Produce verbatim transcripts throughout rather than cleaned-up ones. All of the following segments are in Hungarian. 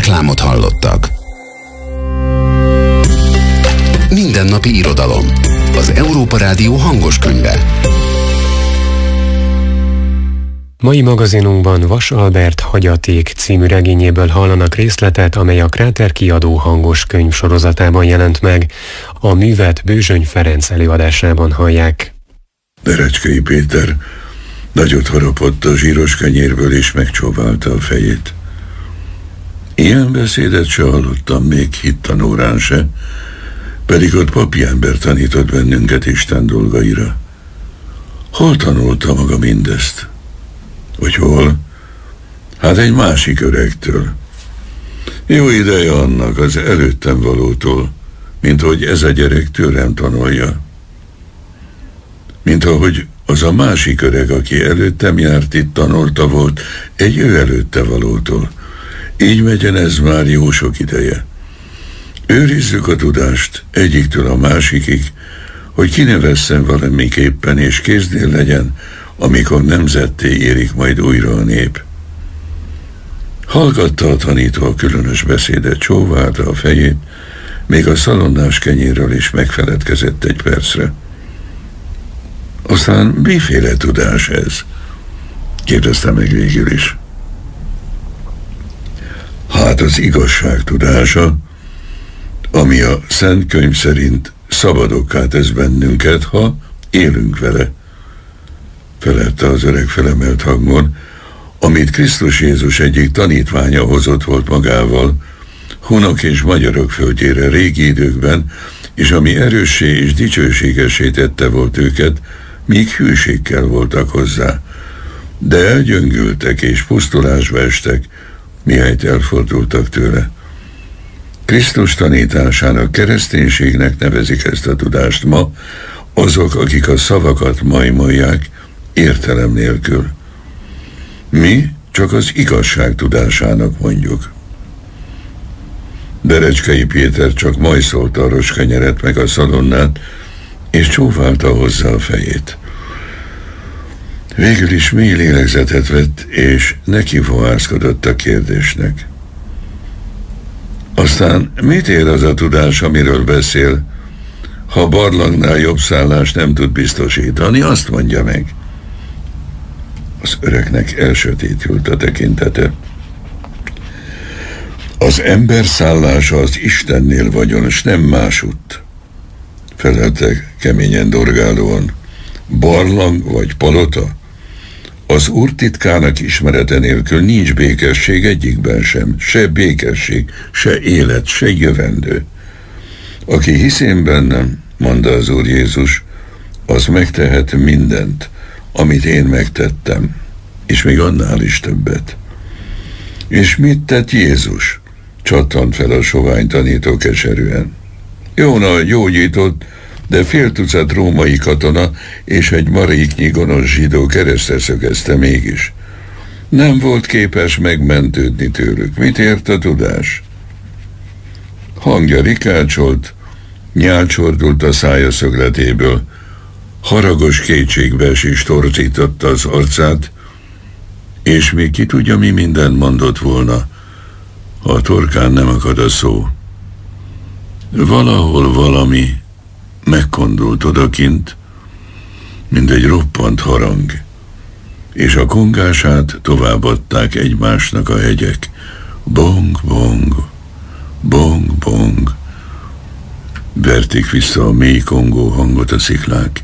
Reklámot hallottak. Mindennapi irodalom. Az Európa Rádió hangos könyve. Mai magazinunkban Vas Albert Hagyaték című regényéből hallanak részletet, amely a Kráter kiadó hangos könyv sorozatában jelent meg. A művet Bőzsöny Ferenc előadásában hallják. Derecskei Péter nagyot harapott a zsíros kenyérből és megcsóválta a fejét. Ilyen beszédet se hallottam még hittanórán se, pedig ott papi ember tanított bennünket Isten dolgaira. Hol tanulta maga mindezt? Vagy hol? Hát egy másik öregtől. Jó ideje annak az előttem valótól, mint hogy ez a gyerek tőlem tanulja. Mint ahogy az a másik öreg, aki előttem járt itt, tanulta volt egy ő előtte valótól. Így megyen ez már jó sok ideje. Őrizzük a tudást egyiktől a másikig, hogy ki ne vesszen valamiképpen, és kéznél legyen, amikor nemzetté érik majd újra a nép. Hallgatta a tanító a különös beszédet, csóválta a fejét, még a szalonnás kenyérről is megfeledkezett egy percre. Aztán miféle tudás ez? Kérdezte meg végül is. Hát az igazság tudása, ami a Szent Könyv szerint szabadokká tesz bennünket, ha élünk vele, felelte az öreg felemelt hangon, amit Krisztus Jézus egyik tanítványa hozott volt magával, hunok és magyarok földjére régi időkben, és ami erőssé és dicsőségessé tette volt őket, míg hűséggel voltak hozzá. De elgyöngültek és pusztulásba estek, mihelyt elfordultak tőle. Krisztus tanításának, kereszténységnek nevezik ezt a tudást ma azok, akik a szavakat majmolják értelem nélkül. Mi csak az igazság tudásának mondjuk. Derecskei Péter csak majszolta a roskenyeret meg a szalonnát, és csóválta hozzá a fejét. Végül is mély lélegzetet vett, és neki fohászkodott a kérdésnek. Aztán mit ér az a tudás, amiről beszél? Ha barlangnál jobb szállást nem tud biztosítani, azt mondja meg. Az öregnek elsötétült a tekintete. Az ember szállása az Istennél vagyon, s nem másutt, felelte keményen dorgálóan. Barlang vagy palota? Az Úr titkának ismerete nélkül nincs békesség egyikben sem, se békesség, se élet, se jövendő. Aki hisz én bennem, mondta az Úr Jézus, az megtehet mindent, amit én megtettem, és még annál is többet. És mit tett Jézus? Csattant fel a sovány tanító keserűen. Jóna gyógyított, de fél tucat római katona és egy maréknyi gonosz zsidó keresztre szögezte mégis. Nem volt képes megmentődni tőlük. Mit ért a tudás? Hangja rikácsolt, nyálcsordult a szája szögletéből, haragos kétségbeesés torzította az arcát, és még ki tudja, mi mindent mondott volna, ha a torkán nem akad a szó. Valahol valami megkondult odakint, mint egy roppant harang, és a kongását továbbadták egymásnak a hegyek. Bong, bong, bong, bong. Verték vissza a mély kongó hangot a sziklák,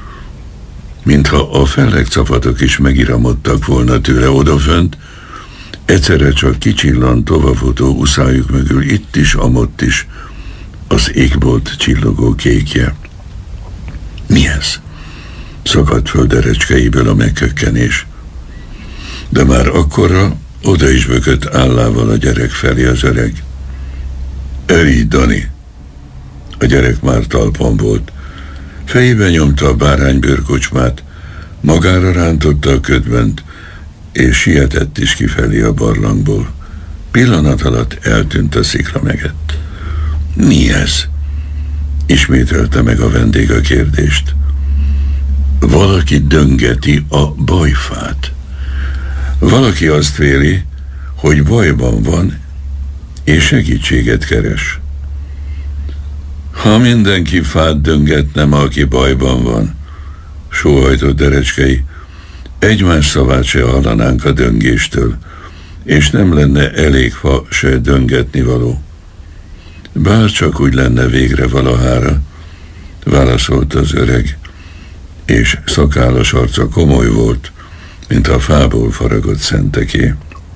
mintha a fellegcapatok is megiramodtak volna tőle odafönt, egyszerre csak kicsillant tovafutó uszájuk mögül itt is, amott is az égbolt csillogó kékje. Mi ez? Szakadt föl Derecskeiből a megkökkenés. De már akkorra oda is bökött állával a gyerek felé az öreg. Eri, Dani! A gyerek már talpon volt. Fejébe nyomta a báránybőrkocsmát, magára rántotta a ködbent, és sietett is kifelé a barlangból. Pillanat alatt eltűnt a szikla megett. Mi ez? Ismételte meg a vendég a kérdést. Valaki döngeti a bajfát. Valaki azt véli, hogy bajban van, és segítséget keres. Ha mindenki fát döngetne, aki bajban van, sóhajtott Derecskei, egymás szavát se hallanánk a döngéstől, és nem lenne elég fa se döngetni való. Bár csak úgy lenne végre valahára, válaszolt az öreg, és szakállas arca komoly volt, mint a fából faragott szenteké.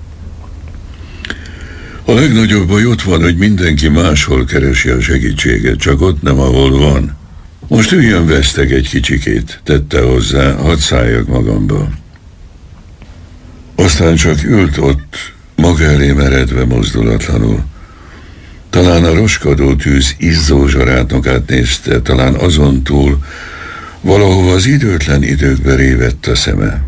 A legnagyobb baj ott van, hogy mindenki máshol keresi a segítséget, csak ott nem, ahol van. Most üljön veszteg egy kicsikét, tette hozzá, hadd szálljak magamba. Aztán csak ült ott, maga elé meredve mozdulatlanul. Talán a roskadó tűz izzó zsarátnokát nézte, talán azon túl, valahova az időtlen időkbe révett a szeme.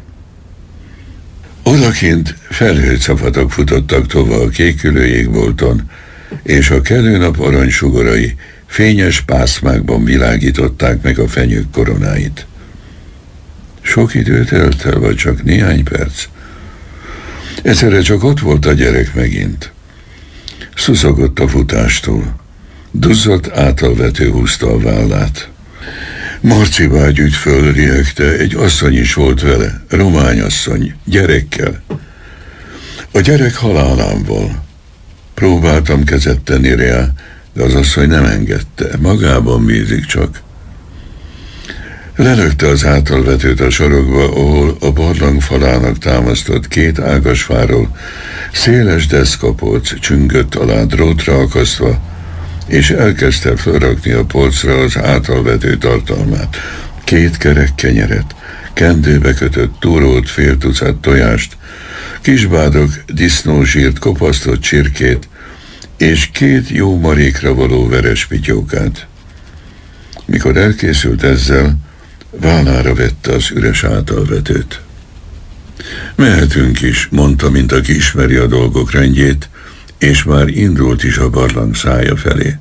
Odakint felhőcapatok futottak tovább a kékülő jégbolton, és a kelő nap aranysugarai fényes pászmákban világították meg a fenyők koronáit. Sok időt telt el, vagy csak néhány perc? Egyszerre csak ott volt a gyerek megint. Szuszogott a futástól. Duzzadt általvető húzta a vállát. Marci bágyügy fölriegte, egy asszony is volt vele, rományasszony, gyerekkel. A gyerek halálánval. Próbáltam kezet tenni rá, de az asszony nem engedte, magában bízik csak. Lelökte az általvetőt a sarokba, ahol a barlang falának támasztott két ágasfáról széles deszkapolc csüngött alá drótra akasztva, és elkezdte felrakni a polcra az általvető tartalmát. Két kerek kenyeret, kendőbe kötött túrót, fél tucat tojást, kisbádok disznózsírt, kopasztott csirkét, és két jó marékra való veres pityókát. Mikor elkészült ezzel, vállára vette az üres általvetőt. Mehetünk is, mondta, mint aki ismeri a dolgok rendjét, és már indult is a barlang szája felé.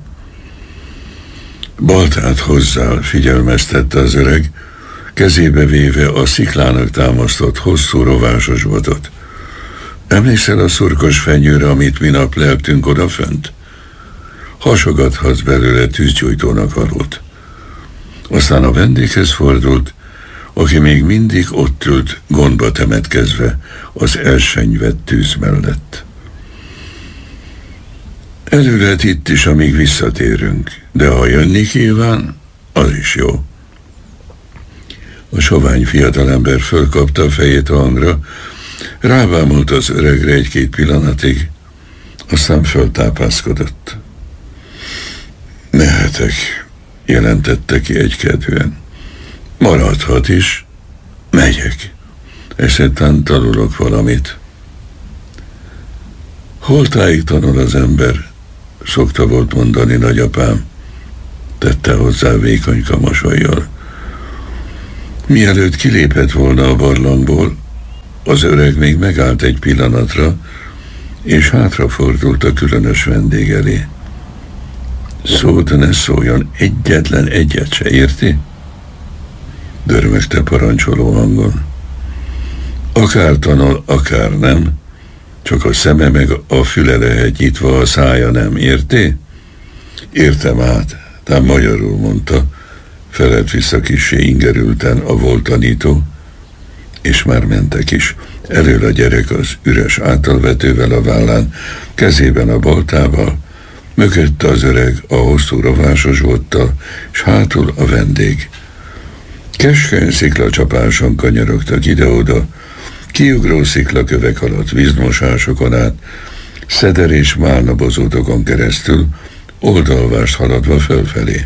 Baltát hozzál, figyelmeztette az öreg, kezébe véve a sziklának támasztott hosszú rovásos botot. Emlékszel a szurkos fenyőre, amit minap leltünk odafönt? Hasogathatsz belőle tűzgyújtónak valót. Aztán a vendéghez fordult, aki még mindig ott ült, gondba temetkezve az elsenyvett tűz mellett. Elő lehet itt is, amíg visszatérünk, de ha jönni kíván, az is jó. A sovány fiatalember fölkapta a fejét a hangra, rábámult az öregre egy-két pillanatig, aztán föltápászkodott. Mehetek, jelentette ki egykedvűen. Maradhat is, megyek. Esetlen tanulok valamit. Holtáig tanul az ember, szokta volt mondani nagyapám, tette hozzá vékonyka mosollyal. Mielőtt kilépett volna a barlangból, az öreg még megállt egy pillanatra, és hátrafordult a különös vendég elé. Szót ne szóljon, egyetlen egyet se, érti? Dörmögte parancsoló hangon. Akár tanul, akár nem, csak a szeme meg a füle lehet nyitva, a szája nem, érti? Értem át, tám magyarul mondta, felelt vissza kissé ingerülten a volt tanító, és már mentek is. Elől a gyerek az üres általvetővel a vállán, kezében a baltával, mögötte az öreg a hosszú rovásos bottal, és hátul a vendég. Keskeny sziklacsapáson kanyarogtak ide-oda, kiugró sziklakövek alatt, vízmosásokon át, szeder és málnabozótokon keresztül, oldalvást haladva fölfelé.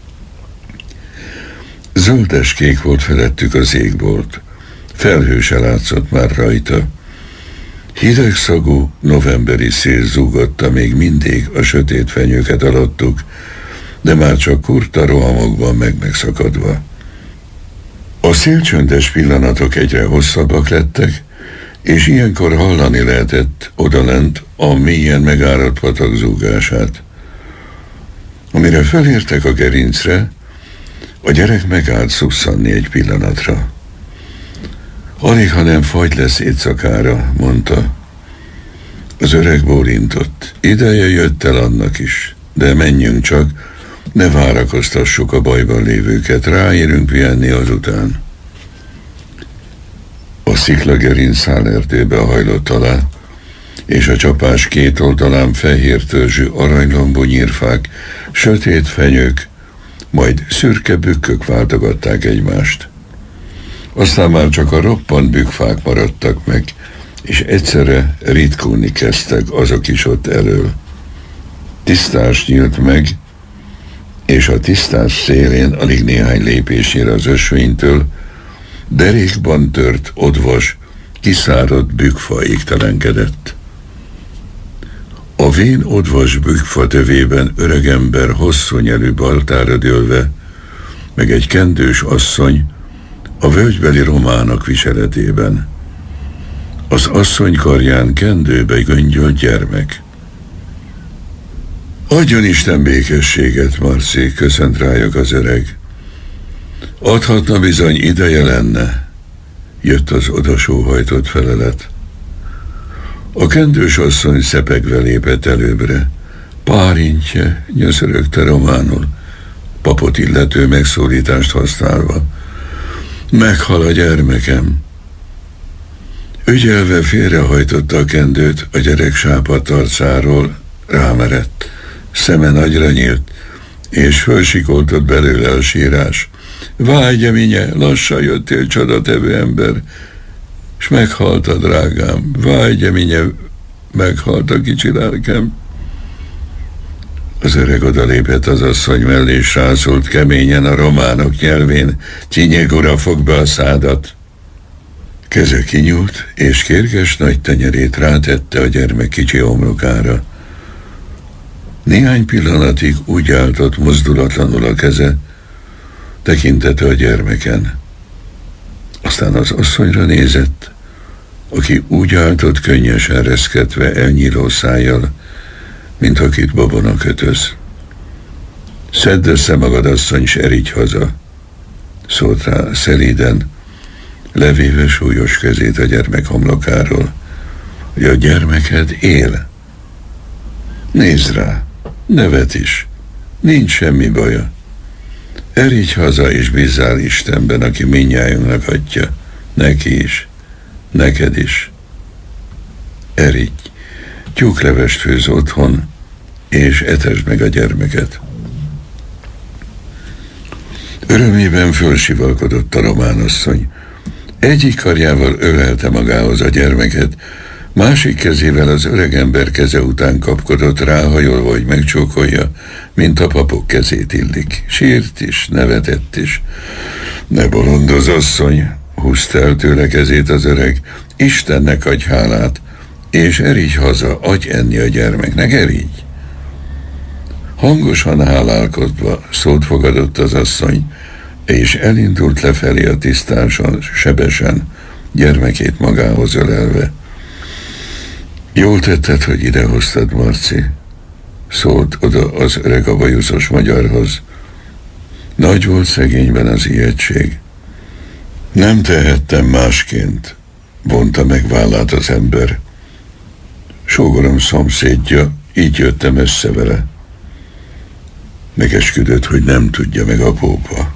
Zöldes-kék volt felettük az égbolt, felhő se látszott már rajta. Hidegszagú novemberi szél zúgotta még mindig a sötét fenyőket alattuk, de már csak kurta rohamokban meg megszakadva. A szélcsöndes pillanatok egyre hosszabbak lettek, és ilyenkor hallani lehetett odalent a mélyen megáradt patak zúgását. Amire felértek a gerincre, a gyerek megállt szusszanni egy pillanatra. Alig, ha nem fagy lesz éjszakára, mondta. Az öreg bólintott. Ideje jött el annak is, de menjünk csak, ne várakoztassuk a bajban lévőket, ráérünk pihenni azután. A sziklagerinc szálerdőbe hajlott alá, és a csapás két oldalán fehér törzsű aranylombú nyírfák, sötét fenyők, majd szürke bükkök váltogatták egymást. Aztán már csak a roppant bükkfák maradtak meg, és egyszerre ritkulni kezdtek azok is ott elől. Tisztás nyílt meg, és a tisztás szélén alig néhány lépésére az ösvénytől derékban tört odvas, kiszáradt bükkfa égtelenkedett. A vén odvas bükkfa tövében öregember hosszú nyelű baltára dőlve, meg egy kendős asszony a völgybeli romának viseletében. Az asszony karján kendőbe göngyölt gyermek. Adjon Isten békességet, Marci, köszönt rájuk az öreg. Adhatna bizony, ideje lenne, jött az odasóhajtott felelet. A kendős asszony szepegve lépett előbbre. Párintje, nyöszörögte románul, papot illető megszólítást használva. Meghal a gyermekem. Ügyelve félrehajtotta a kendőt a gyerek sápadt arcáról, rámerett. Szeme nagyra nyílt, és fölsikoltott belőle a sírás. Vágy, Eminye, lassan jöttél, csodatevő ember, s meghalt a drágám. Vágy, Eminye, meghalt a kicsi lelkem. Az öreg odalépett az asszony mellé, és rászólt keményen a románok nyelvén. Csinyeg ura, fogd be a szádat. Keze kinyúlt, és kérges nagy tenyerét rátette a gyermek kicsi homlokára. Néhány pillanatig úgy állt mozdulatlanul a keze, tekintete a gyermeken. Aztán az asszonyra nézett, aki úgy állt könnyesen reszketve elnyíló szájjal, mint akit babona kötöz. Szedd össze magad, asszony, s erígy haza, szólt rá szelíden, levéve súlyos kezét a gyermek homlokáról, hogy a gyermeked él. Nézd rá, nevet is, nincs semmi baja. Erígy haza, és bízzál Istenben, aki mindnyájunknak adja, neki is, neked is. Erígy, tyúklevest főz otthon, és etesd meg a gyermeket. Örömében fölsivalkodott a románasszony. Egyik karjával ölelte magához a gyermeket, másik kezével az öregember keze után kapkodott, ráhajolva, hogy megcsókolja, mint a papok kezét illik. Sírt is, nevetett is. Ne bolondoz, asszony, húzta el tőle kezét az öreg. Istennek adj hálát, és erígy haza, adj enni a gyermeknek, erígy. Hangosan hálálkodva szót fogadott az asszony, és elindult lefelé a tisztáson, sebesen, gyermekét magához ölelve. Jól tetted, hogy idehoztad, Marci, szólt oda az öreg a bajuszos magyarhoz. Nagy volt szegényben az ijegység. Nem tehettem másként, vonta meg vállát az ember. Sógorom szomszédja, így jöttem össze vele. Megesküdött, hogy nem tudja meg a pópa.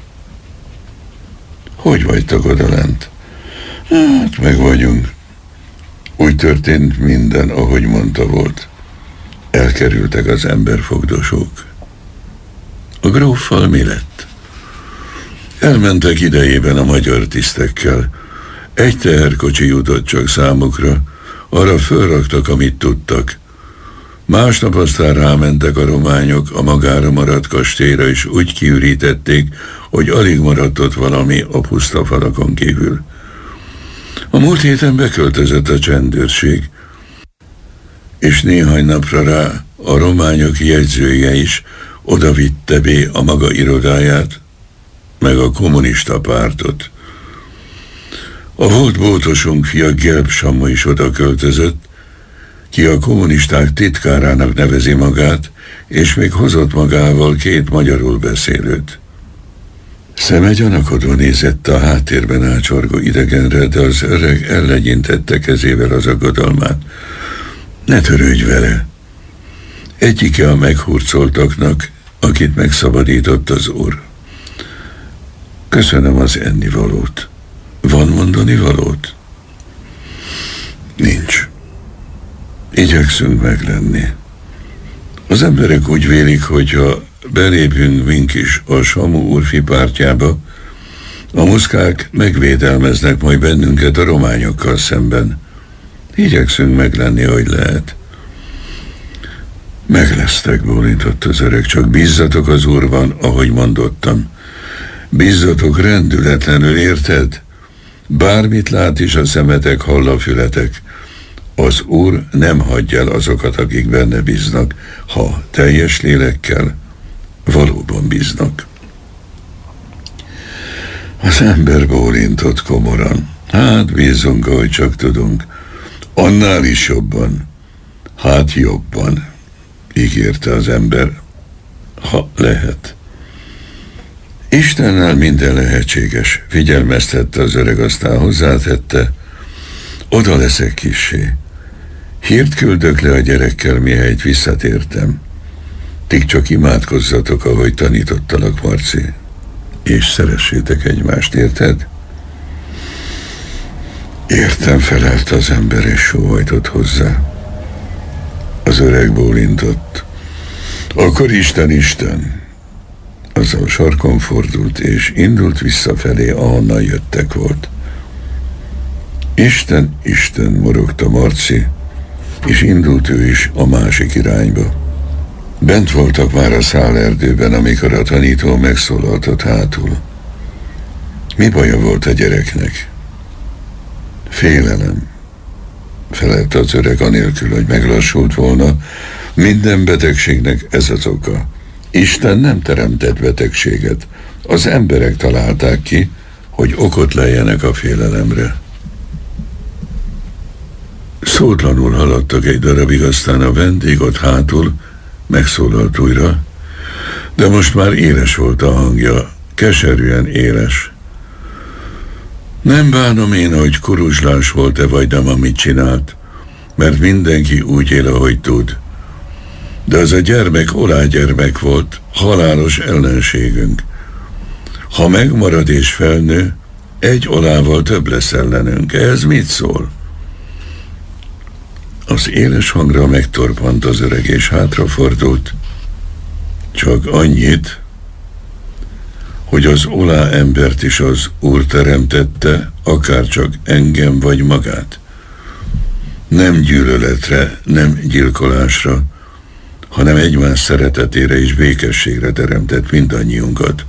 Hogy vagytok odalent? Hát, meg vagyunk. Úgy történt minden, ahogy mondta volt. Elkerültek az emberfogdosók. A gróffal mi lett? Elmentek idejében a magyar tisztekkel. Egy teherkocsi jutott csak számukra, arra fölraktak, amit tudtak. Másnap aztán rámentek a rományok a magára maradt kastélyra, és úgy kiürítették, hogy alig maradt ott valami a puszta falakon kívül. A múlt héten beköltözött a csendőrség, és néhány napra rá a rományok jegyzője is odavitte be a maga irodáját, meg a kommunista pártot. A volt bótosunk fia Gelb Sammo is oda költözött, ki a kommunisták titkárának nevezi magát, és még hozott magával két magyarul beszélőt. Szeme gyanakodva nézett a háttérben ácsorgó idegenre, de az öreg ellegyintette kezével az aggodalmát. Ne törődj vele. Egyike a meghurcoltaknak, akit megszabadított az Úr. Köszönöm az ennivalót. Van mondani valót? Nincs. Igyekszünk meglenni. Az emberek úgy vélik, hogyha belépünk mink is a Samu úrfi pártjába, a muszkák megvédelmeznek majd bennünket a rományokkal szemben. Igyekszünk meglenni, hogy lehet. Meg lesztek, bólintott az öreg, csak bízzatok az Úrban, ahogy mondottam. Bízzatok rendületlenül, érted? Bármit lát is a szemetek, hall a fületek. Az Úr nem hagyja el azokat, akik benne bíznak, ha teljes lélekkel valóban bíznak. Az ember bólintott komoran. Hát bízunk, ahogy csak tudunk. Annál is jobban. Hát jobban, ígérte az ember, ha lehet. Istennel minden lehetséges, figyelmeztette az öreg, aztán hozzátette, oda leszek kissé. Hírt küldök le a gyerekkel, mihelyt visszatértem. Ti csak imádkozzatok, ahogy tanítottalak, Marci, és szeressétek egymást, érted? Értem, felelte az ember, és sóhajtott hozzá. Az öreg bólintott. Akkor Isten, Isten! Azzal sarkon fordult, és indult visszafelé, ahonnan jöttek volt. Isten, Isten, morogta Marci, és indult ő is a másik irányba. Bent voltak már a szálerdőben, amikor a tanító megszólaltott hátul. Mi baja volt a gyereknek? Félelem, felelte az öreg, anélkül, hogy meglassult volna. Minden betegségnek ez az oka. Isten nem teremtett betegséget. Az emberek találták ki, hogy okot lejjenek a félelemre. Szótlanul haladtak egy darabig, aztán a vendég ott hátul megszólalt újra, de most már éles volt a hangja, keserűen éles. Nem bánom én, hogy kuruzslás volt-e vagy nem, amit csinált, mert mindenki úgy él, ahogy tud. De az a gyermek olágyermek volt, halálos ellenségünk. Ha megmarad és felnő, egy olával több lesz ellenünk. Ez mit szól? Az éles hangra megtorpant az öreg, és hátrafordult. Csak annyit, hogy az olá embert is az Úr teremtette, akár csak engem vagy magát. Nem gyűlöletre, nem gyilkolásra, hanem egymás szeretetére és békességre teremtett mindannyiunkat.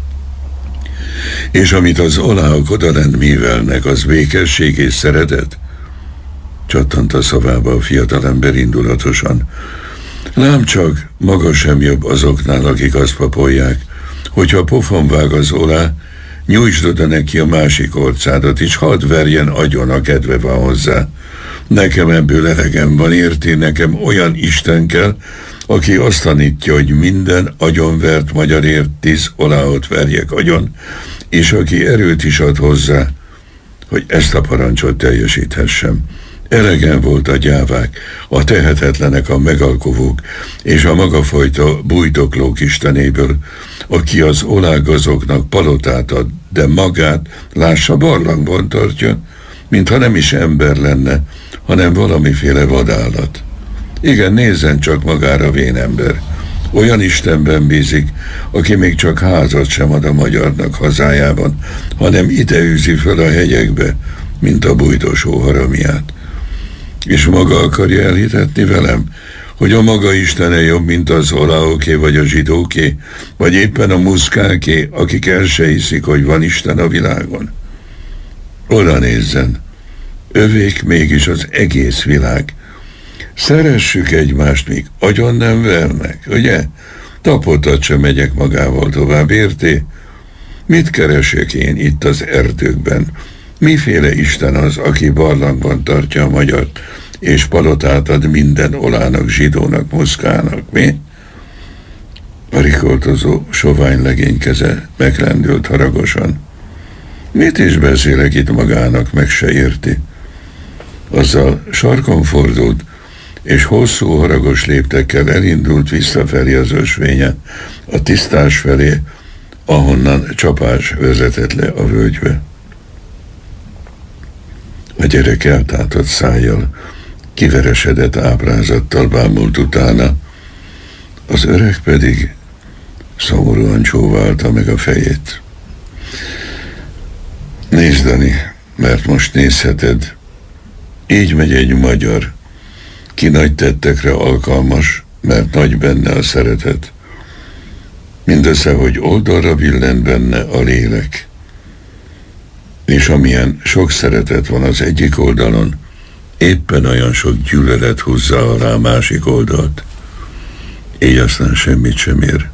És amit az oláok odalent művelnek, az békesség és szeretet? Csattant a szavába a fiatalember indulatosan. Lám csak, maga sem jobb azoknál, akik azt papolják, hogyha pofon vág az olá, nyújtsd oda neki a másik orcádat, és hadd verjen agyon, a kedve van hozzá. Nekem ebből elegem van, érti, nekem olyan Isten kell, aki azt tanítja, hogy minden agyonvert magyarért tíz oláot verjek agyon, és aki erőt is ad hozzá, hogy ezt a parancsot teljesíthessem. Elegem volt a gyávák, a tehetetlenek, a megalkovók, és a magafajta bújdoklók istenéből, aki az olágazoknak palotát ad, de magát, lássa, barlangban tartja, mintha nem is ember lenne, hanem valamiféle vadállat. Igen, nézzen csak magára, vén ember. Olyan Istenben bízik, aki még csak házat sem ad a magyarnak hazájában, hanem ide űzi föl a hegyekbe, mint a bújdosó haramiát. És maga akarja elhitetni velem, hogy a maga Istene jobb, mint az oláoké vagy a zsidóké, vagy éppen a muszkáké, akik el se hiszik, hogy van Isten a világon. Oda nézzen, övék mégis az egész világ. Szeressük egymást, míg agyon nem vernek, ugye? Tapotat sem megyek magával tovább, érté? Mit keresek én itt az erdőkben? Miféle Isten az, aki barlangban tartja a magyart, és palotát ad minden olának, zsidónak, muszkának, mi? A rikoltozó sovány legény keze meglendült haragosan. Mit is beszélek itt magának, meg se érti? Azzal sarkon fordult, és hosszú, haragos léptekkel elindult visszafelé az ösvényen, a tisztás felé, ahonnan csapás vezetett le a völgybe. A gyerek eltátott szájjal, kiveresedett ábrázattal bámult utána, az öreg pedig szomorúan csóválta meg a fejét. Nézd, Dani, mert most nézheted. Így megy egy magyar, ki nagy tettekre alkalmas, mert nagy benne a szeretet. Mindössze, hogy oldalra billent benne a lélek. És amilyen sok szeretet van az egyik oldalon, éppen olyan sok gyűlölet húzza alá a másik oldalt. Így aztán semmit sem ér.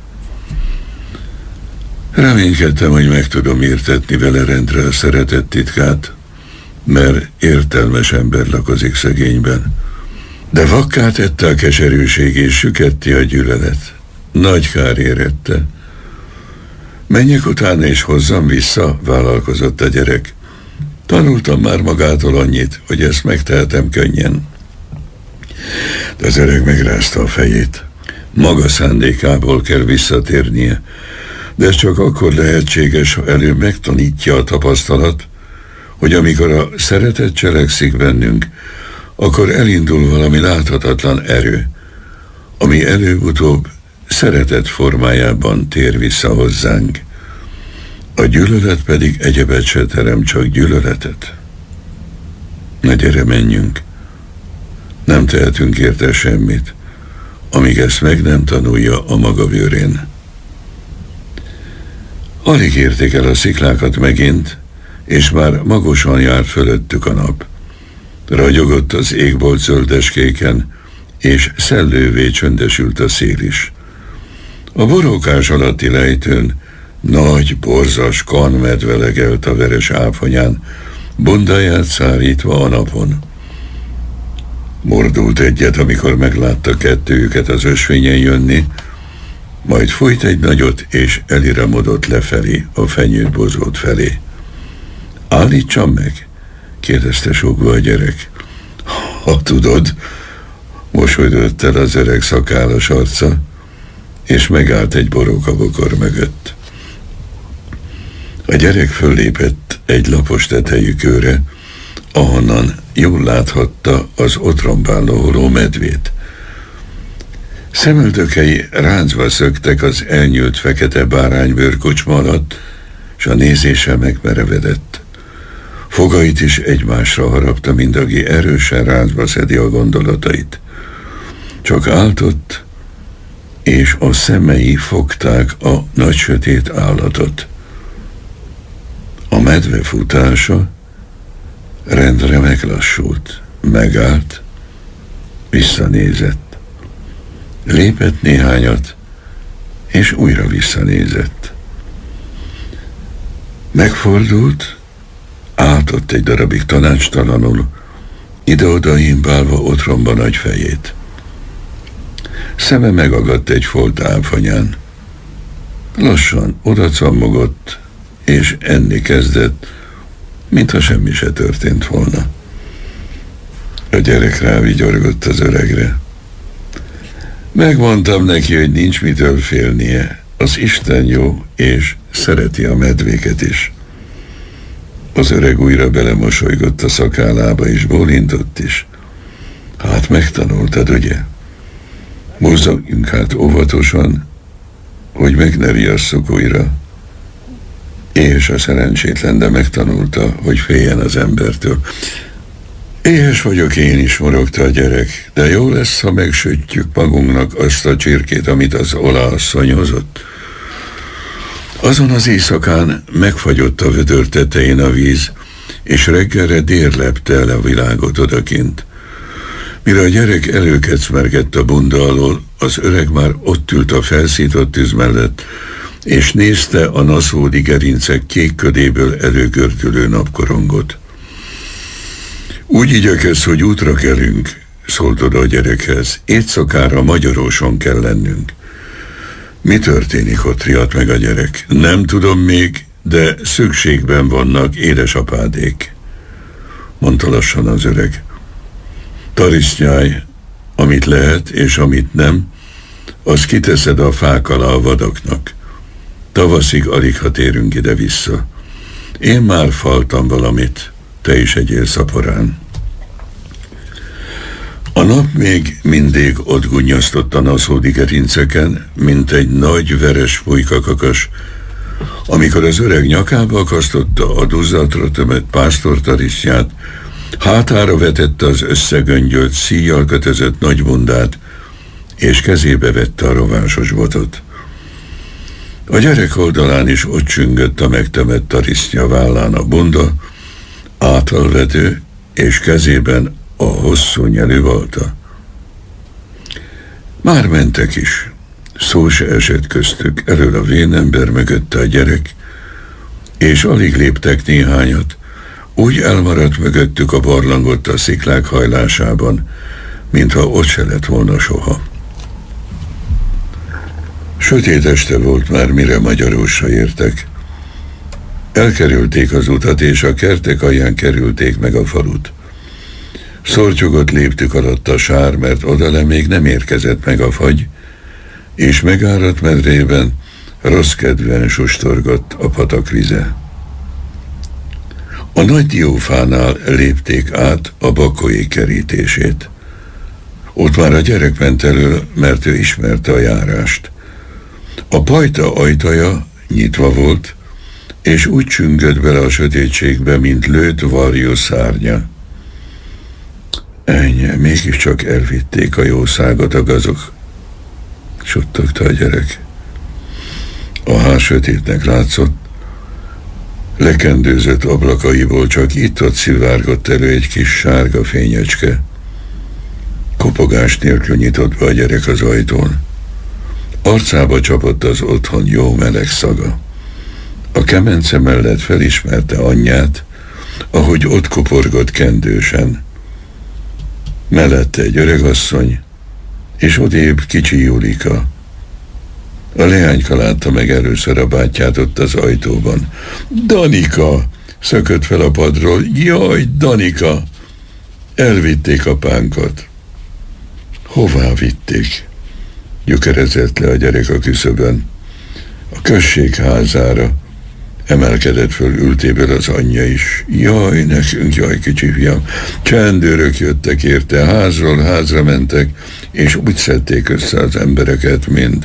Reménykedtem, hogy meg tudom értetni vele rendre a szeretet titkát, mert értelmes ember lakozik szegényben. De vakká tette a keserűség, és süketti a gyűlölet. Nagy kár érette. Menjek utána és hozzam vissza, vállalkozott a gyerek. Tanultam már magától annyit, hogy ezt megtehetem könnyen. De az öreg megrázta a fejét. Maga szándékából kell visszatérnie, de ez csak akkor lehetséges, ha előbb megtanítja a tapasztalat, hogy amikor a szeretet cselekszik bennünk, akkor elindul valami láthatatlan erő, ami előbb-utóbb szeretet formájában tér vissza hozzánk. A gyűlölet pedig egyebet se terem, csak gyűlöletet. Na gyere, menjünk. Nem tehetünk érte semmit, amíg ezt meg nem tanulja a maga bőrén. Alig érték el a sziklákat megint, és már magosan járt fölöttük a nap. Ragyogott az égbolt zöldeskéken, és szellővé csöndesült a szél is. A borókás alatti lejtőn nagy, borzas kanmedve legelt a veres áfonyán, bundáját szárítva a napon. Mordult egyet, amikor meglátta kettőjüket az ösvényen jönni, majd fújt egy nagyot, és eliramodott lefelé, a fenyőt bozót felé. Állítsam meg? Kérdezte sógva a gyerek. Ha tudod, mosolydott el az öreg szakállas arca, és megállt egy borókabokor mögött. A gyerek föllépett egy lapos tetejű kőre, ahonnan jól láthatta az ott rombáló medvét. Szemöldökei ráncba szöktek az elnyúlt fekete báránybőr kocsma alatt, s a nézése megmerevedett. Fogait is egymásra harapta, mint aki erősen ráncba szedi a gondolatait. Csak áltott, és a szemei fogták a nagy sötét állatot. A medve futása rendre meglassult, megállt, visszanézett. Lépett néhányat, és újra visszanézett. Megfordult, áltott egy darabig tanácstalanul, ide-oda himbálva otromba nagy fejét. Szeme megagadt egy folt áfonyán. Lassan odacammogott, és enni kezdett, mintha semmi se történt volna. A gyerek rávigyorgott az öregre. Megmondtam neki, hogy nincs mitől félnie. Az Isten jó, és szereti a medvéket is. Az öreg újra belemosolygott a szakállába, és bólintott is. Hát megtanultad, ugye? Mozzogjunk hát óvatosan, hogy meg ne riasszuk újra. Éhes a szerencsétlen, de megtanulta, hogy féljen az embertől. Éhes vagyok én is, morogta a gyerek, de jó lesz, ha megsütjük magunknak azt a csirkét, amit az Ola asszony hozott. Azon az éjszakán megfagyott a vödör tetején a víz, és reggelre dérlepte el a világot odakint. Mire a gyerek előkecmergett a bunda alól, az öreg már ott ült a felszított tűz mellett, és nézte a naszódi gerincek kék ködéből előgördülő napkorongot. Úgy igyekezz, hogy útra kelünk, szólt oda a gyerekhez. Éjszakára Magyaróson kell lennünk. Mi történik ott, riadt meg a gyerek? Nem tudom még, de szükségben vannak édesapádék, mondta lassan az öreg. Tarisznyáj, Amit lehet és amit nem, azt kiteszed a fák alá a vadaknak. Tavaszig alig ha térünk ide-vissza. Én már faltam valamit, te is egyél szaporán. A nap még mindig ott gunnyasztott a naszódi gerinceken, mint egy nagy veres pulykakakas, amikor az öreg nyakába akasztotta a duzzatra tömött pásztortarisznyát, hátára vetette az összegöngyölt, szíjjal kötözött nagybundát, és kezébe vette a rovásos botot. A gyerek oldalán is ott csüngött a megtömött tarisznya vállán a bunda, átalvető, és kezében a hosszú nyelővalta. Már mentek is, szó se esett köztük, elől a vénember, mögötte a gyerek, és alig léptek néhányat, úgy elmaradt mögöttük a barlangot a sziklák hajlásában, mintha ott se lett volna soha. Sötét este volt már, mire Magyarósra értek. Elkerülték az utat, és a kertek alján kerülték meg a falut. Szortyogott léptük alatt a sár, mert odale még nem érkezett meg a fagy, és megáradt medrében rossz kedven sustorgott a patak vize. A nagy diófánál lépték át a bakói kerítését. Ott már a gyerek ment elől, mert ő ismerte a járást. A pajta ajtaja nyitva volt, és úgy csüngött bele a sötétségbe, mint lőtt varjú szárnya. Ennyi, mégiscsak elvitték a jószágot a gazok, suttogta a gyerek. A ház sötétnek látszott, lekendőzött ablakaiból csak itt-ott szivárgott elő egy kis sárga fényecske. Kopogás nélkül nyitott be a gyerek az ajtón. Arcába csapott az otthon jó meleg szaga. A kemence mellett felismerte anyját, ahogy ott koporgott kendősen. Mellette egy öregasszony, és odébb kicsi Julika. A leányka látta meg először a bátyját ott az ajtóban. Danika! Szökött fel a padról. Jaj, Danika! Elvitték apánkat. Hová vitték? Gyökerezett le a gyerek a küszöbön. A község házára. Emelkedett föl ültéből az anyja is. Jaj, nekünk, jaj, kicsi fiam. Csendőrök jöttek érte, házról házra mentek, és úgy szedték össze az embereket, mind.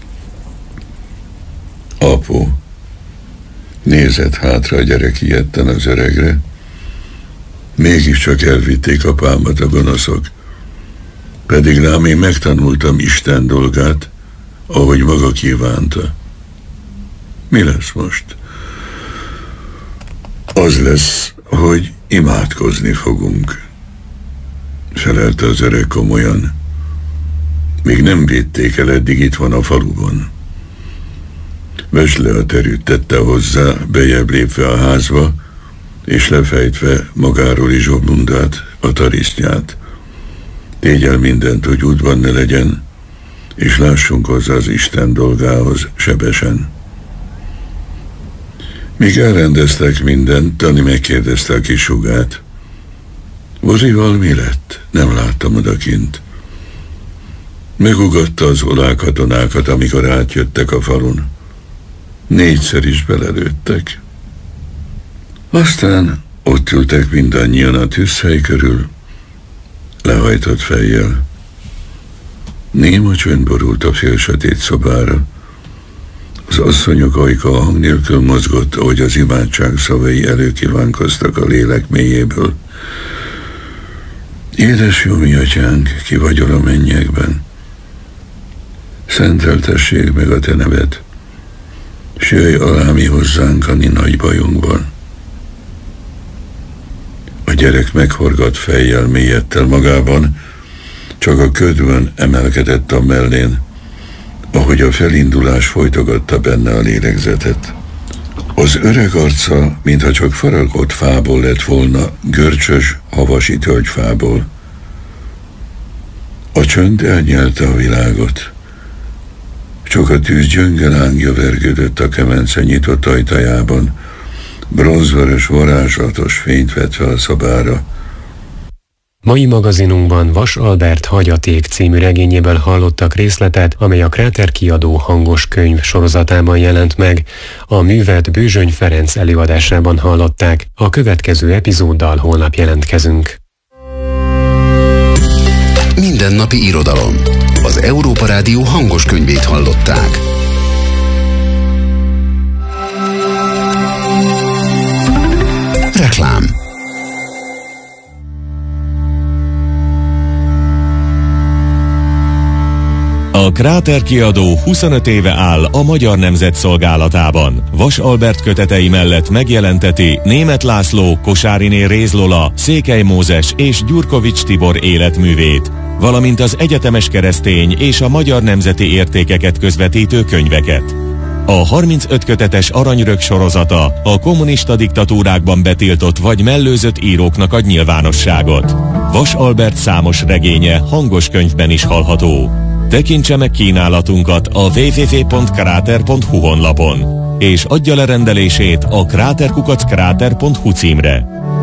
Apu, nézett hátra a gyerek ijedten az öregre. Mégiscsak elvitték apámat a gonoszok. Pedig rám én megtanultam Isten dolgát, ahogy maga kívánta. Mi lesz most? Az lesz, hogy imádkozni fogunk, felelte az öreg komolyan. Még nem védték el, eddig itt van a faluban. Vesd le a terűt, tette hozzá, bejebb lépve a házba, és lefejtve magáról is a bundát, a tarisznyát. Tégy el mindent, hogy útban ne legyen, és lássunk hozzá az Isten dolgához sebesen. Míg elrendeztek mindent, Dani megkérdezte a kis sugát. Vozival mi lett? Nem láttam odakint. Megugatta az olák katonákat, amikor átjöttek a falun. Négyszer is belelőttek. Aztán ott ültek mindannyian a tűzhely körül, lehajtott fejjel. Néma csönd borult a félsötét szobára. Az asszonyok ajka a hang nélkül mozgott, ahogy az imádság szavai előkívánkoztak a lélek mélyéből. Édes jó mi atyánk, ki vagyol a mennyekben. Szenteltessék meg a te neved, s jöjj alá mi hozzánk a mi nagy bajunkban. A gyerek meghorgadt fejjel mélyedt el magában, csak a ködben emelkedett a mellén, ahogy a felindulás folytogatta benne a lélegzetet. Az öreg arca, mintha csak faragott fából lett volna, görcsös, havasi tölgyfából. A csönd elnyelte a világot. Csak a tűz gyönge lángja vergődött a kemence nyitott ajtajában, bronzvörös varázslatos fényt vetve a szobára. Mai magazinunkban Vas Albert Hagyaték című regényéből hallottak részletet, amely a Kráter kiadó hangos könyv sorozatában jelent meg. A művet Bőzsöny Ferenc előadásában hallották. A következő epizóddal holnap jelentkezünk. Mindennapi irodalom. Az Európa Rádió hangos könyvét hallották. Reklám. A Kráter kiadó huszonöt éve áll a Magyar Nemzet szolgálatában. Vas Albert kötetei mellett megjelenteti Németh László, Kosáriné Réz Lola, Székely Mózes és Gyurkovics Tibor életművét, valamint az egyetemes keresztény és a magyar nemzeti értékeket közvetítő könyveket. A harmincöt kötetes Aranyörök sorozata a kommunista diktatúrákban betiltott vagy mellőzött íróknak ad nyilvánosságot. Vas Albert számos regénye hangos könyvben is hallható. Tekintse meg kínálatunkat a double-u double-u double-u pont kráter pont hu honlapon, és adja le rendelését a kráter kukac kráter pont hu címre.